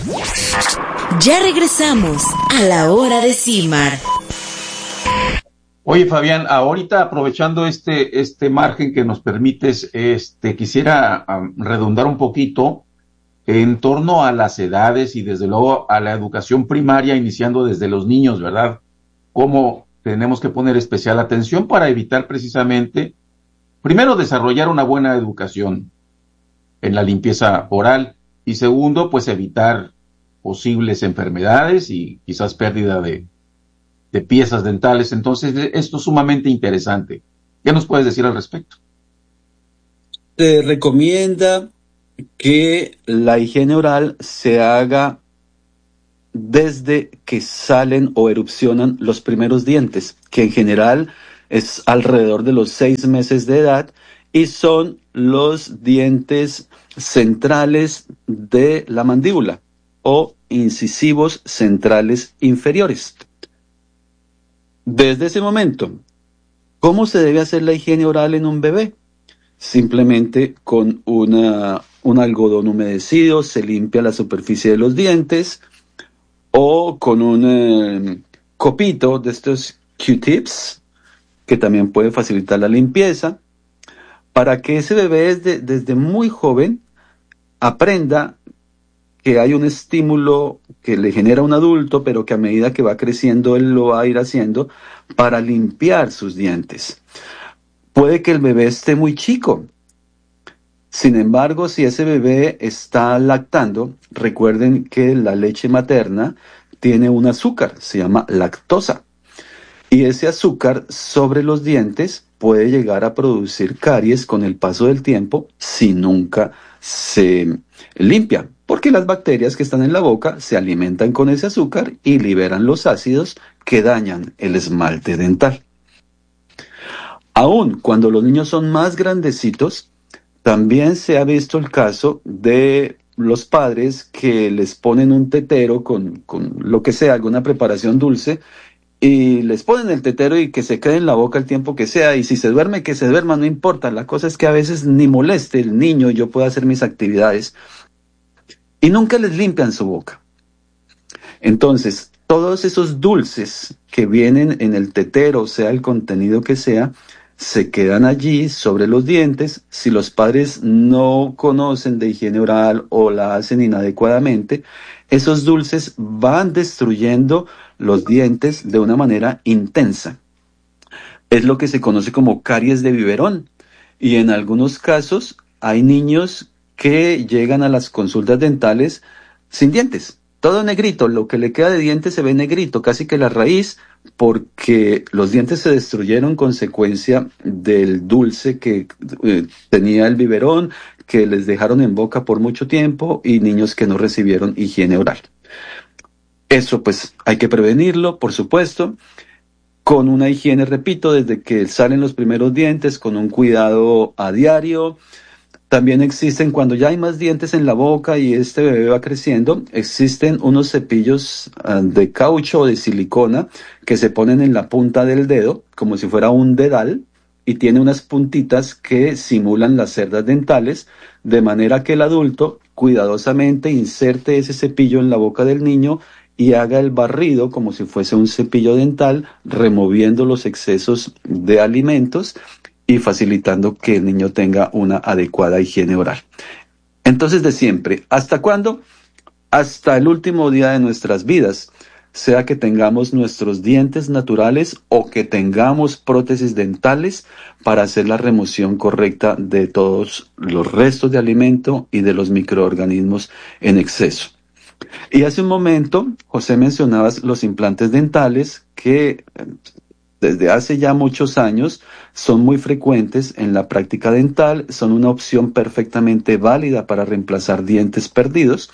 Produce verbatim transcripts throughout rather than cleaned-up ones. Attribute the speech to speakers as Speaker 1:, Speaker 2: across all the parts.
Speaker 1: Ya regresamos a la hora de CIMAR.
Speaker 2: Oye, Fabián, ahorita aprovechando este, este margen que nos permites, este, quisiera um, redundar un poquito en torno a las edades y desde luego a la educación primaria, iniciando desde los niños, ¿verdad? Cómo tenemos que poner especial atención para evitar precisamente, primero, desarrollar una buena educación en la limpieza oral y segundo, pues evitar posibles enfermedades y quizás pérdida de, de piezas dentales. Entonces, esto es sumamente interesante. ¿Qué nos puedes decir al respecto?
Speaker 3: Se recomienda que la higiene oral se haga desde que salen o erupcionan los primeros dientes, que en general es alrededor de los seis meses de edad y son los dientes centrales de la mandíbula o incisivos centrales inferiores. Desde ese momento, ¿cómo se debe hacer la higiene oral en un bebé? Simplemente con una, un algodón humedecido se limpia la superficie de los dientes, o con un eh, copito de estos Q-tips, que también puede facilitar la limpieza, para que ese bebé desde, desde muy joven aprenda que hay un estímulo que le genera un adulto, pero que a medida que va creciendo él lo va a ir haciendo para limpiar sus dientes. Puede que el bebé esté muy chico. Sin embargo, si ese bebé está lactando, recuerden que la leche materna tiene un azúcar, se llama lactosa. Y ese azúcar sobre los dientes puede llegar a producir caries con el paso del tiempo si nunca se limpia, porque las bacterias que están en la boca se alimentan con ese azúcar y liberan los ácidos que dañan el esmalte dental. Aún cuando los niños son más grandecitos, también se ha visto el caso de los padres que les ponen un tetero con, con lo que sea, alguna preparación dulce, y les ponen el tetero y que se quede en la boca el tiempo que sea, y si se duerme, que se duerma, no importa. La cosa es que a veces ni moleste el niño, yo puedo hacer mis actividades, y nunca les limpian su boca. Entonces, todos esos dulces que vienen en el tetero, sea el contenido que sea, se quedan allí sobre los dientes. Si los padres no conocen de higiene oral o la hacen inadecuadamente, esos dulces van destruyendo los dientes de una manera intensa. Es lo que se conoce como caries de biberón. Y en algunos casos hay niños que llegan a las consultas dentales sin dientes. Todo negrito, lo que le queda de dientes se ve negrito, casi que la raíz, porque los dientes se destruyeron consecuencia del dulce que eh, tenía el biberón, que les dejaron en boca por mucho tiempo, y niños que no recibieron higiene oral. Eso pues hay que prevenirlo, por supuesto, con una higiene, repito, desde que salen los primeros dientes, con un cuidado a diario. También existen, cuando ya hay más dientes en la boca y este bebé va creciendo, existen unos cepillos uh, de caucho o de silicona que se ponen en la punta del dedo, como si fuera un dedal, y tiene unas puntitas que simulan las cerdas dentales, de manera que el adulto cuidadosamente inserte ese cepillo en la boca del niño y haga el barrido como si fuese un cepillo dental, removiendo los excesos de alimentos y facilitando que el niño tenga una adecuada higiene oral. Entonces, de siempre, ¿hasta cuándo? Hasta el último día de nuestras vidas, sea que tengamos nuestros dientes naturales o que tengamos prótesis dentales para hacer la remoción correcta de todos los restos de alimento y de los microorganismos en exceso. Y hace un momento, José, mencionabas los implantes dentales que desde hace ya muchos años son muy frecuentes en la práctica dental, son una opción perfectamente válida para reemplazar dientes perdidos.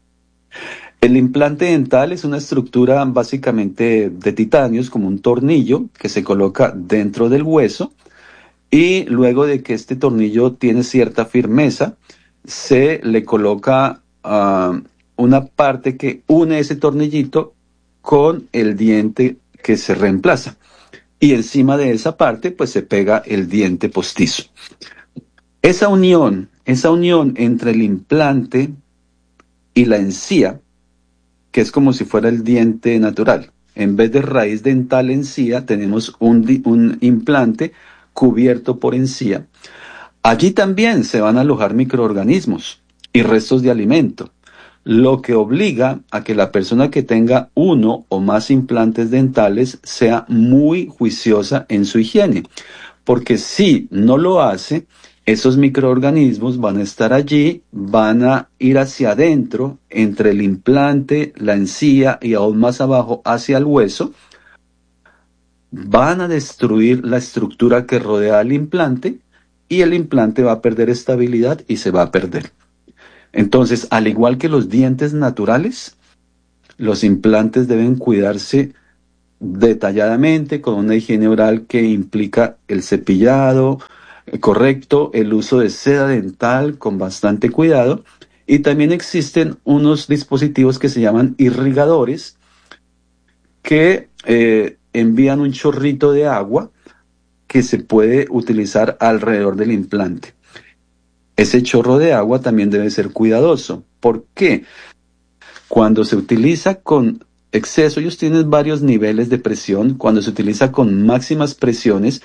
Speaker 3: El implante dental es una estructura básicamente de titanio, es como un tornillo que se coloca dentro del hueso, y luego de que este tornillo tiene cierta firmeza, se le coloca uh, una parte que une ese tornillito con el diente que se reemplaza. Y encima de esa parte, pues se pega el diente postizo. Esa unión, esa unión entre el implante y la encía que es como si fuera el diente natural. En vez de raíz dental encía, tenemos un, di- un implante cubierto por encía. Allí también se van a alojar microorganismos y restos de alimento, lo que obliga a que la persona que tenga uno o más implantes dentales sea muy juiciosa en su higiene, porque si no lo hace, esos microorganismos van a estar allí, van a ir hacia adentro, entre el implante, la encía y aún más abajo hacia el hueso, van a destruir la estructura que rodea al implante y el implante va a perder estabilidad y se va a perder. Entonces, al igual que los dientes naturales, los implantes deben cuidarse detalladamente con una higiene oral que implica el cepillado eh, correcto, el uso de seda dental con bastante cuidado, y también existen unos dispositivos que se llaman irrigadores que eh, envían un chorrito de agua que se puede utilizar alrededor del implante. Ese chorro de agua también debe ser cuidadoso. ¿Por qué? Cuando se utiliza con exceso, ellos tienen varios niveles de presión. Cuando se utiliza con máximas presiones,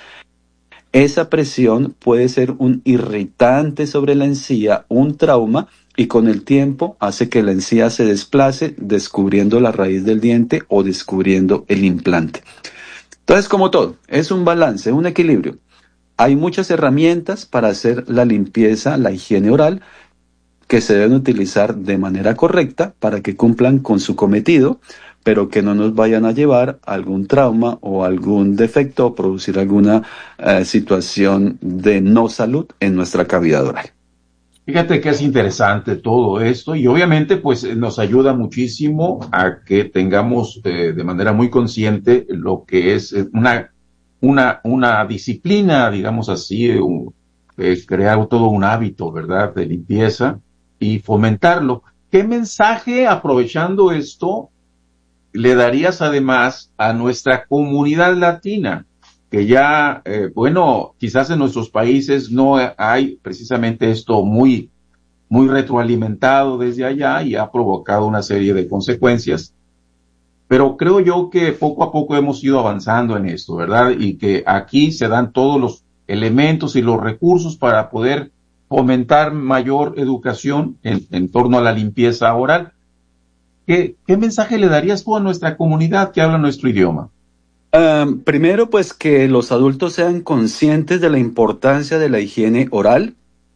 Speaker 3: esa presión puede ser un irritante sobre la encía, un trauma, y con el tiempo hace que la encía se desplace, descubriendo la raíz del diente o descubriendo el implante. Entonces, como todo, es un balance, un equilibrio. Hay muchas herramientas para hacer la limpieza, la higiene oral, que se deben utilizar de manera correcta para que cumplan con su cometido, pero que no nos vayan a llevar a algún trauma o algún defecto o producir alguna eh, situación de no salud en nuestra cavidad oral.
Speaker 2: Fíjate que es interesante todo esto y obviamente pues eh, nos ayuda muchísimo a que tengamos eh, de manera muy consciente lo que es eh, una, una, una disciplina, digamos así, eh, un- eh, crear todo un hábito, ¿verdad?, de limpieza y fomentarlo. ¿Qué mensaje, aprovechando esto, le darías además a nuestra comunidad latina? Que ya, eh, bueno, quizás en nuestros países no hay precisamente esto muy, muy retroalimentado desde allá y ha provocado una serie de consecuencias. Pero creo yo que poco a poco hemos ido avanzando en esto, ¿verdad? Y que aquí se dan todos los elementos y los recursos para poder fomentar mayor educación en, en torno a la limpieza oral. ¿Qué, qué mensaje le darías tú a nuestra comunidad que habla nuestro idioma?
Speaker 3: Um, primero, pues que los adultos sean conscientes de la importancia de la higiene oral,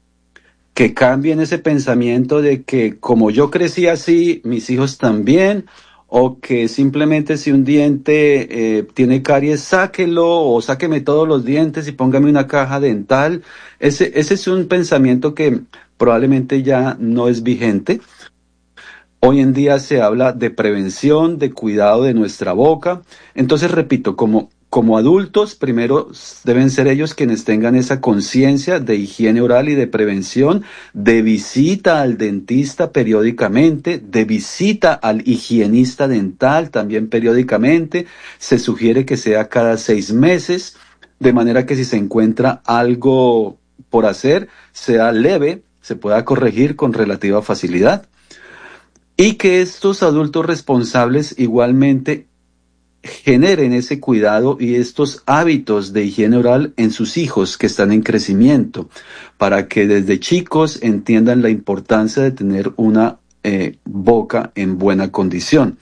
Speaker 3: que cambien ese pensamiento de que como yo crecí así, mis hijos también, o que simplemente si un diente eh, tiene caries, sáquelo o sáqueme todos los dientes y póngame una caja dental. Ese, ese es un pensamiento que probablemente ya no es vigente. Hoy en día se habla de prevención, de cuidado de nuestra boca. Entonces, repito, como, como adultos, primero s- deben ser ellos quienes tengan esa conciencia de higiene oral y de prevención, de visita al dentista periódicamente, de visita al higienista dental también periódicamente. Se sugiere que sea cada seis meses, de manera que si se encuentra algo por hacer, sea leve, se pueda corregir con relativa facilidad. Y que estos adultos responsables igualmente generen ese cuidado y estos hábitos de higiene oral en sus hijos que están en crecimiento, para que desde chicos entiendan la importancia de tener una eh, boca en buena condición.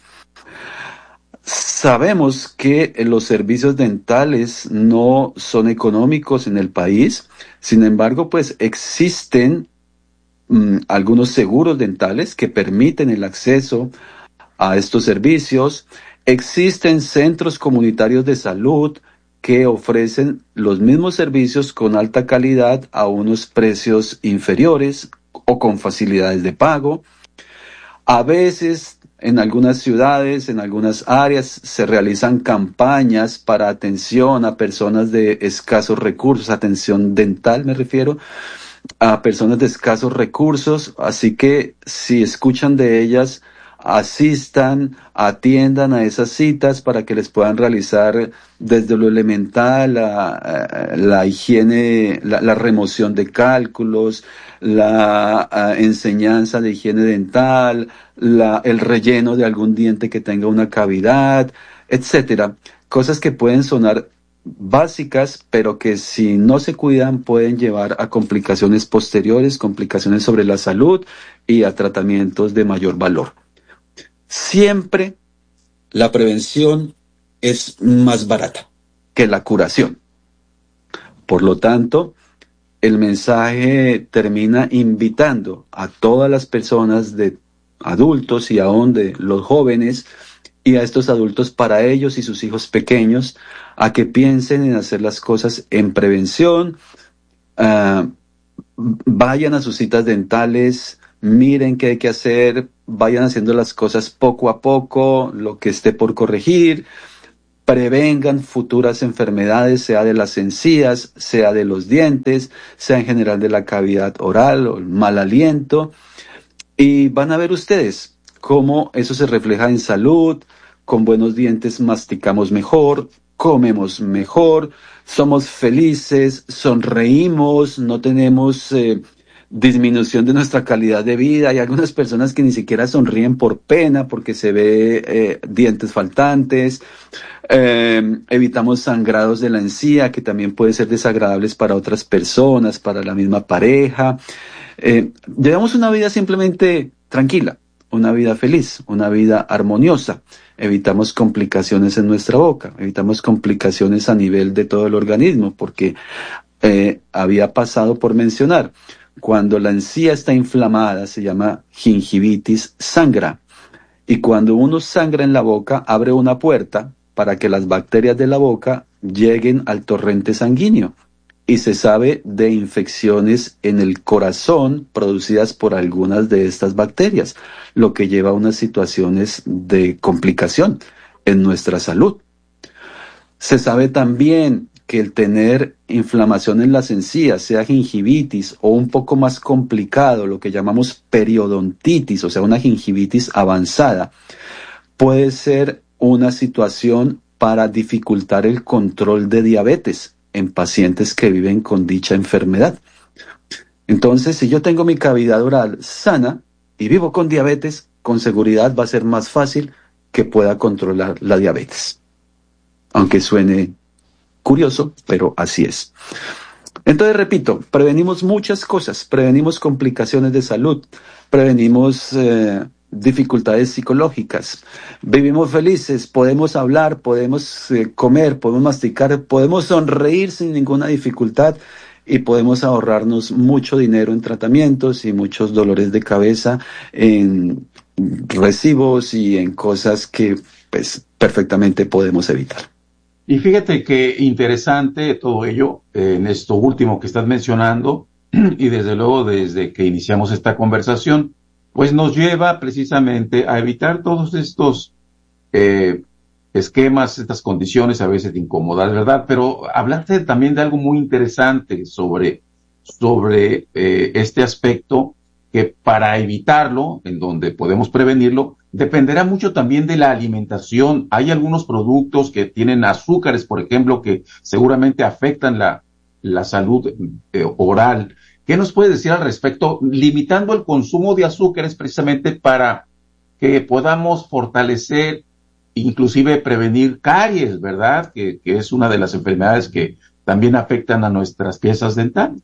Speaker 3: Sabemos que eh, los servicios dentales no son económicos en el país, sin embargo, pues existen mm, algunos seguros dentales que permiten el acceso a estos servicios. Existen centros comunitarios de salud que ofrecen los mismos servicios con alta calidad a unos precios inferiores o con facilidades de pago. A veces, en algunas ciudades, en algunas áreas, se realizan campañas para atención a personas de escasos recursos, atención dental me refiero, a personas de escasos recursos, así que si escuchan de ellas, asistan, atiendan a esas citas para que les puedan realizar desde lo elemental la, la higiene, la, la remoción de cálculos, la uh, enseñanza de higiene dental, la, el relleno de algún diente que tenga una cavidad, etcétera. Cosas que pueden sonar básicas, pero que si no se cuidan pueden llevar a complicaciones posteriores, complicaciones sobre la salud y a tratamientos de mayor valor. Siempre la prevención es más barata que la curación. Por lo tanto, el mensaje termina invitando a todas las personas, de adultos y aún de los jóvenes, y a estos adultos, para ellos y sus hijos pequeños, a que piensen en hacer las cosas en prevención, uh, vayan a sus citas dentales, miren qué hay que hacer, vayan haciendo las cosas poco a poco, lo que esté por corregir, prevengan futuras enfermedades, sea de las encías, sea de los dientes, sea en general de la cavidad oral o el mal aliento, y van a ver ustedes cómo eso se refleja en salud. Con buenos dientes masticamos mejor, comemos mejor, somos felices, sonreímos, no tenemos eh, disminución de nuestra calidad de vida. Hay algunas personas que ni siquiera sonríen por pena porque se ve eh, dientes faltantes. Eh, evitamos sangrados de la encía, que también pueden ser desagradables para otras personas, para la misma pareja. Eh, llevamos una vida simplemente tranquila, una vida feliz, una vida armoniosa. Evitamos complicaciones en nuestra boca, evitamos complicaciones a nivel de todo el organismo, porque eh, había pasado por mencionar, cuando la encía está inflamada se llama gingivitis, sangra, y cuando uno sangra en la boca abre una puerta para que las bacterias de la boca lleguen al torrente sanguíneo. Y se sabe de infecciones en el corazón producidas por algunas de estas bacterias, lo que lleva a unas situaciones de complicación en nuestra salud. Se sabe también que el tener inflamación en las encías, sea gingivitis o un poco más complicado, lo que llamamos periodontitis, o sea, una gingivitis avanzada, puede ser una situación para dificultar el control de diabetes en pacientes que viven con dicha enfermedad. Entonces, si yo tengo mi cavidad oral sana y vivo con diabetes, con seguridad va a ser más fácil que pueda controlar la diabetes. Aunque suene curioso, pero así es. Entonces, repito, prevenimos muchas cosas, prevenimos complicaciones de salud, prevenimos eh, dificultades psicológicas, vivimos felices, podemos hablar, podemos eh, comer, podemos masticar, podemos sonreír sin ninguna dificultad y podemos ahorrarnos mucho dinero en tratamientos y muchos dolores de cabeza en recibos y en cosas que pues perfectamente podemos evitar.
Speaker 2: Y fíjate qué interesante todo ello, eh, en esto último que estás mencionando, y desde luego desde que iniciamos esta conversación, pues nos lleva precisamente a evitar todos estos eh, esquemas, estas condiciones a veces de incomodar, ¿verdad? Pero hablarte también de algo muy interesante sobre, sobre eh, este aspecto, que para evitarlo, en donde podemos prevenirlo, dependerá mucho también de la alimentación. Hay algunos productos que tienen azúcares, por ejemplo, que seguramente afectan la, la salud eh, oral. ¿Qué nos puedes decir al respecto? Limitando el consumo de azúcares precisamente para que podamos fortalecer, inclusive prevenir caries, ¿verdad? Que, que es una de las enfermedades que también afectan a nuestras piezas dentales.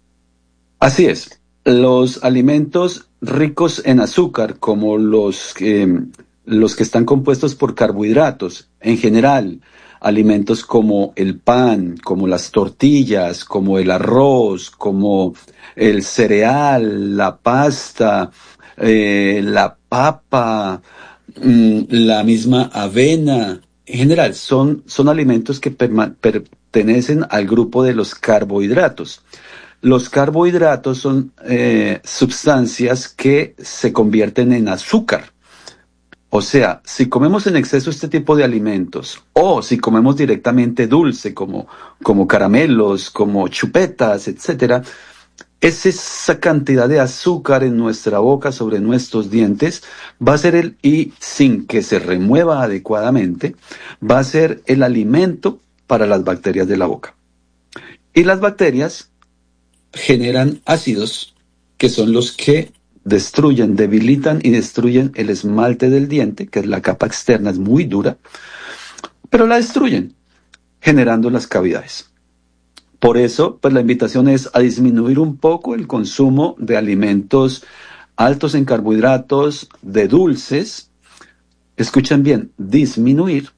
Speaker 3: Así es. Los alimentos ricos en azúcar, como los, eh, los que están compuestos por carbohidratos, en general, alimentos como el pan, como las tortillas, como el arroz, como el cereal, la pasta, eh, la papa, mmm, la misma avena, en general, son, son alimentos que perma- pertenecen al grupo de los carbohidratos. Los carbohidratos son eh, sustancias que se convierten en azúcar. O sea, si comemos en exceso este tipo de alimentos, o si comemos directamente dulce, como, como caramelos, como chupetas, etcétera, es esa cantidad de azúcar en nuestra boca, sobre nuestros dientes, va a ser el, y sin que se remueva adecuadamente, va a ser el alimento para las bacterias de la boca. Y las bacterias generan ácidos que son los que destruyen, debilitan y destruyen el esmalte del diente, que es la capa externa, es muy dura, pero la destruyen, generando las cavidades. Por eso, pues la invitación es a disminuir un poco el consumo de alimentos altos en carbohidratos, de dulces. Escuchen bien, disminuir.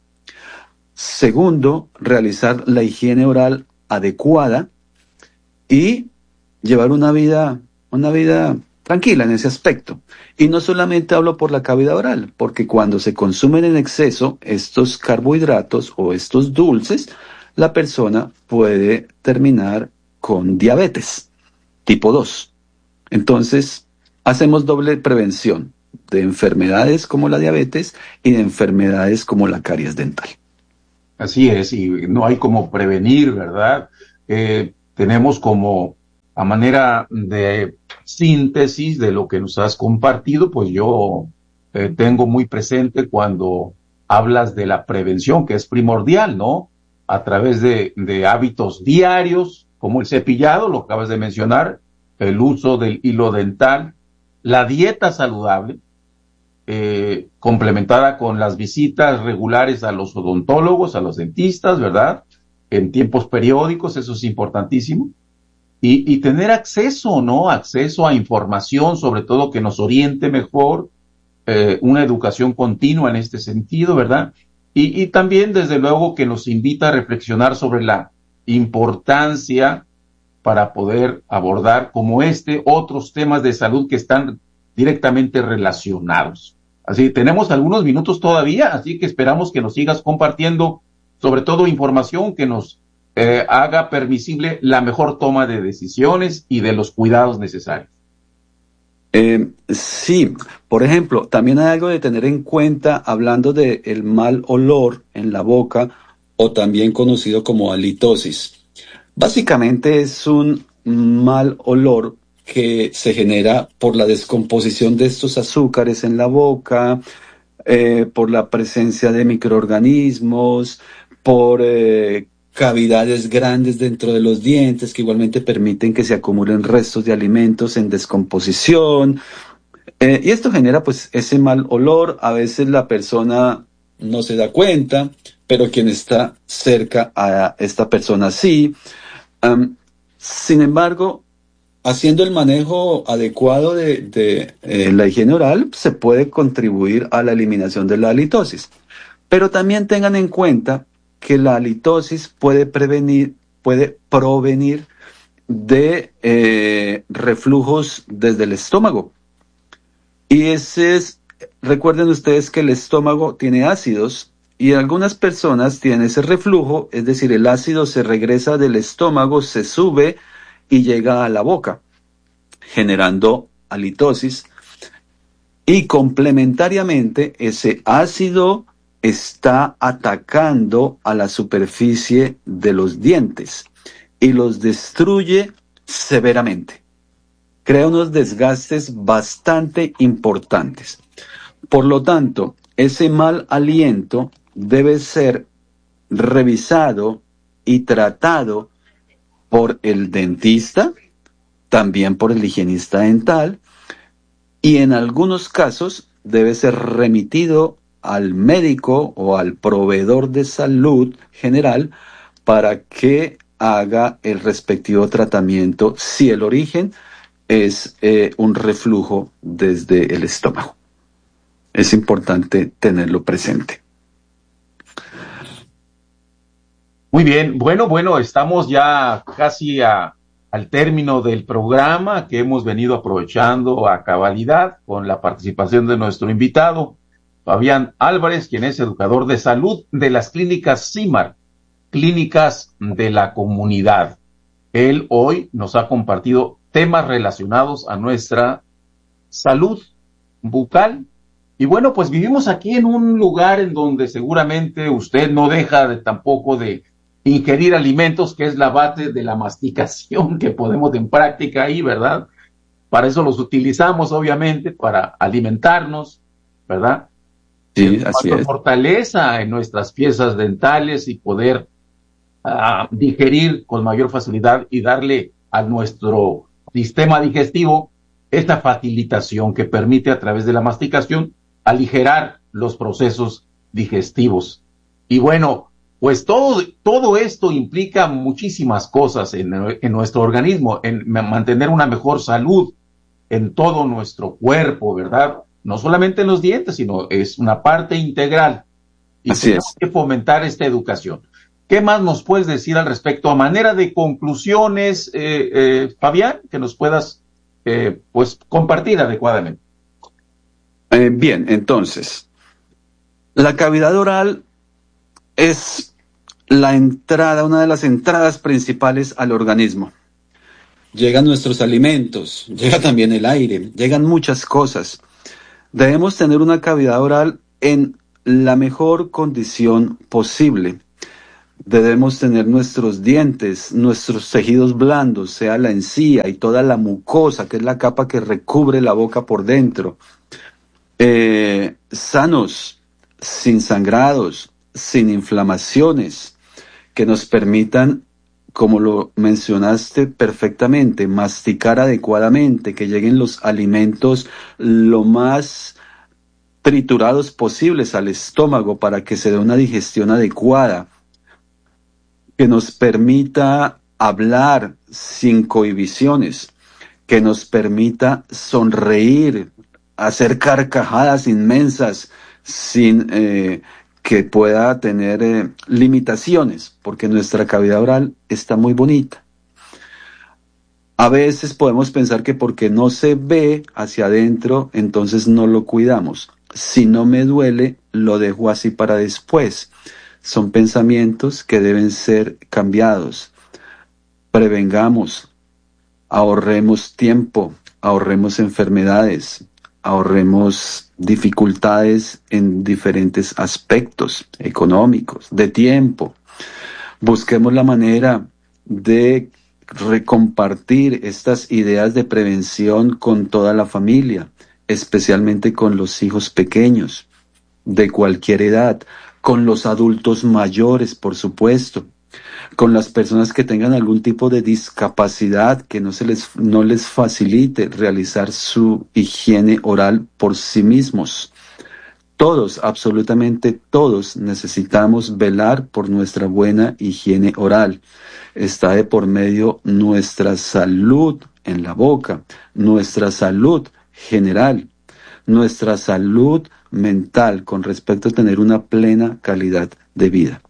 Speaker 3: Segundo, realizar la higiene oral adecuada y llevar una vida, una vida tranquila en ese aspecto. Y no solamente hablo por la cavidad oral, porque cuando se consumen en exceso estos carbohidratos o estos dulces, la persona puede terminar con diabetes tipo dos. Entonces, hacemos doble prevención de enfermedades como la diabetes y de enfermedades como la caries dental.
Speaker 2: Así es, y no hay como prevenir, ¿verdad? Eh, tenemos como a manera de síntesis de lo que nos has compartido, pues yo eh, tengo muy presente cuando hablas de la prevención, que es primordial, ¿no? A través de, de hábitos diarios, como el cepillado, lo acabas de mencionar, el uso del hilo dental, la dieta saludable, eh, complementada con las visitas regulares a los odontólogos, a los dentistas, ¿verdad? En tiempos periódicos, eso es importantísimo. Y, y tener acceso, ¿no? Acceso a información, sobre todo que nos oriente mejor, eh, una educación continua en este sentido, ¿verdad? Y, y también, desde luego, que nos invita a reflexionar sobre la importancia para poder abordar como este otros temas de salud que están directamente relacionados. Así, tenemos algunos minutos todavía, así que esperamos que nos sigas compartiendo, sobre todo información que nos eh, haga permisible la mejor toma de decisiones y de los cuidados necesarios.
Speaker 3: Eh, sí, por ejemplo, también hay algo de tener en cuenta hablando de el mal olor en la boca, o también conocido como halitosis. Básicamente es un mal olor que se genera por la descomposición de estos azúcares en la boca, eh, por la presencia de microorganismos, por eh, cavidades grandes dentro de los dientes que igualmente permiten que se acumulen restos de alimentos en descomposición. Eh, y esto genera pues ese mal olor. A veces la persona no se da cuenta, pero quien está cerca a esta persona sí. Um, sin embargo, haciendo el manejo adecuado de, de eh, la higiene oral, se puede contribuir a la eliminación de la halitosis. Pero también tengan en cuenta que la halitosis puede prevenir, puede provenir de eh, reflujos desde el estómago. Y ese es, recuerden ustedes que el estómago tiene ácidos, y algunas personas tienen ese reflujo, es decir, el ácido se regresa del estómago, se sube y llega a la boca, generando halitosis. Y complementariamente, ese ácido está atacando a la superficie de los dientes y los destruye severamente. Crea unos desgastes bastante importantes. Por lo tanto, ese mal aliento debe ser revisado y tratado por el dentista, también por el higienista dental, y en algunos casos debe ser remitido al médico o al proveedor de salud general para que haga el respectivo tratamiento si el origen es eh, un reflujo desde el estómago. Es importante tenerlo presente.
Speaker 2: Muy bien, bueno, bueno, estamos ya casi a, al término del programa que hemos venido aprovechando a cabalidad con la participación de nuestro invitado, Fabián Álvarez, quien es educador de salud de las clínicas CIMAR, Clínicas de la Comunidad. Él hoy nos ha compartido temas relacionados a nuestra salud bucal. Y bueno, pues vivimos aquí en un lugar en donde seguramente usted no deja de, tampoco de ingerir alimentos, que es la base de la masticación que ponemos en práctica ahí, ¿verdad? Para eso los utilizamos, obviamente, para alimentarnos, ¿verdad?
Speaker 3: Sí, así es.
Speaker 2: Fortaleza en nuestras piezas dentales y poder uh, digerir con mayor facilidad y darle a nuestro sistema digestivo esta facilitación que permite a través de la masticación aligerar los procesos digestivos. Y bueno, pues todo, todo esto implica muchísimas cosas en, en nuestro organismo, en mantener una mejor salud en todo nuestro cuerpo, ¿verdad? No solamente en los dientes, sino es una parte integral. Y
Speaker 3: Así
Speaker 2: tenemos
Speaker 3: es.
Speaker 2: que fomentar esta educación. ¿Qué más nos puedes decir al respecto? A manera de conclusiones, eh, eh, Fabián, que nos puedas eh, pues compartir adecuadamente.
Speaker 3: Eh, bien, entonces, la cavidad oral es la entrada, una de las entradas principales al organismo. Llegan nuestros alimentos, llega también el aire, llegan muchas cosas. Debemos tener una cavidad oral en la mejor condición posible. Debemos tener nuestros dientes, nuestros tejidos blandos, sea la encía y toda la mucosa, que es la capa que recubre la boca por dentro, eh, sanos, sin sangrados, sin inflamaciones, que nos permitan, como lo mencionaste perfectamente, masticar adecuadamente, que lleguen los alimentos lo más triturados posibles al estómago para que se dé una digestión adecuada, que nos permita hablar sin cohibiciones, que nos permita sonreír, hacer carcajadas inmensas sin eh, que pueda tener eh, limitaciones, porque nuestra cavidad oral está muy bonita. A veces podemos pensar que porque no se ve hacia adentro, entonces no lo cuidamos. Si no me duele, lo dejo así para después. Son pensamientos que deben ser cambiados. Prevengamos, ahorremos tiempo, ahorremos enfermedades, ahorremos dificultades en diferentes aspectos económicos, de tiempo. Busquemos la manera de recompartir estas ideas de prevención con toda la familia, especialmente con los hijos pequeños, de cualquier edad, con los adultos mayores, por supuesto, con las personas que tengan algún tipo de discapacidad que no se les, no les facilite realizar su higiene oral por sí mismos. Todos, absolutamente todos, necesitamos velar por nuestra buena higiene oral. Está de por medio nuestra salud en la boca, nuestra salud general, nuestra salud mental con respecto a tener una plena calidad de vida.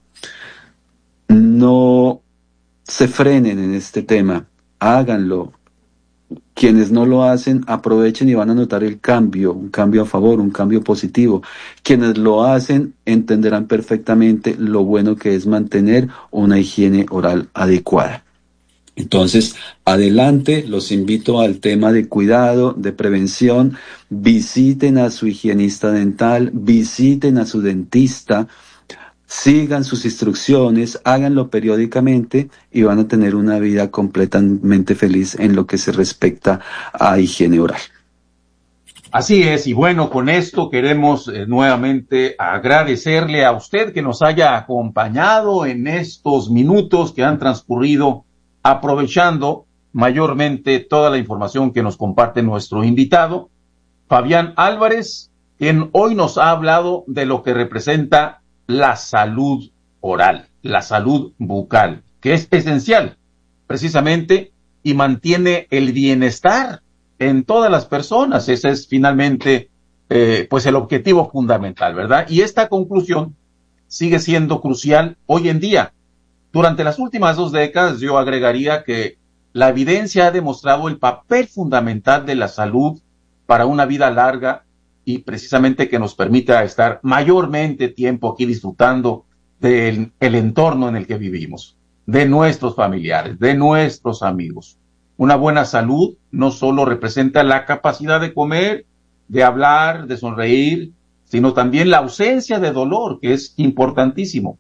Speaker 3: No se frenen en este tema, háganlo. Quienes no lo hacen, aprovechen y van a notar el cambio, un cambio a favor, un cambio positivo. Quienes lo hacen entenderán perfectamente lo bueno que es mantener una higiene oral adecuada. Entonces, adelante, los invito al tema de cuidado, de prevención. Visiten a su higienista dental, visiten a su dentista, sigan sus instrucciones, háganlo periódicamente y van a tener una vida completamente feliz en lo que se respecta a higiene oral.
Speaker 2: Así es, y bueno, con esto queremos eh, nuevamente agradecerle a usted que nos haya acompañado en estos minutos que han transcurrido, aprovechando mayormente toda la información que nos comparte nuestro invitado, Fabián Álvarez, quien hoy nos ha hablado de lo que representa la salud oral, la salud bucal, que es esencial precisamente y mantiene el bienestar en todas las personas. Ese es finalmente eh, pues el objetivo fundamental, ¿verdad? Y esta conclusión sigue siendo crucial hoy en día. Durante las últimas dos décadas yo agregaría que la evidencia ha demostrado el papel fundamental de la salud para una vida larga y precisamente que nos permita estar mayormente tiempo aquí disfrutando del el entorno en el que vivimos, de nuestros familiares, de nuestros amigos. Una buena salud no solo representa la capacidad de comer, de hablar, de sonreír, sino también la ausencia de dolor, que es importantísimo,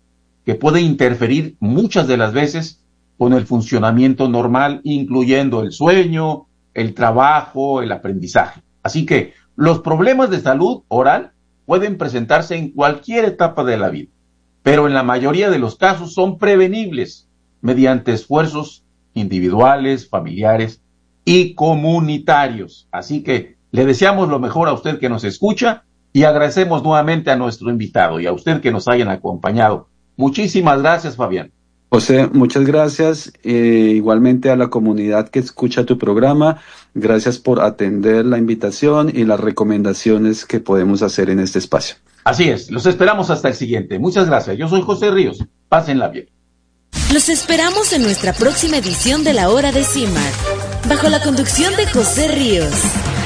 Speaker 2: que puede interferir muchas de las veces con el funcionamiento normal, incluyendo el sueño, el trabajo, el aprendizaje. Así que los problemas de salud oral pueden presentarse en cualquier etapa de la vida, pero en la mayoría de los casos son prevenibles mediante esfuerzos individuales, familiares y comunitarios. Así que le deseamos lo mejor a usted que nos escucha y agradecemos nuevamente a nuestro invitado y a usted que nos hayan acompañado. Muchísimas gracias, Fabián.
Speaker 3: José, muchas gracias. Eh, igualmente a la comunidad que escucha tu programa, gracias por atender la invitación y las recomendaciones que podemos hacer en este espacio.
Speaker 2: Así es, los esperamos hasta el siguiente. Muchas gracias. Yo soy José Ríos. Pásenla bien.
Speaker 1: Los esperamos en nuestra próxima edición de La Hora de CIMAR, bajo la conducción de José Ríos.